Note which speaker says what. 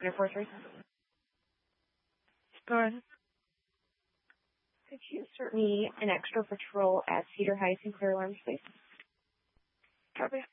Speaker 1: 143.
Speaker 2: Go ahead.
Speaker 1: Could you insert me an extra patrol at Cedar Heights and Clear Alarms, please?
Speaker 2: Copy.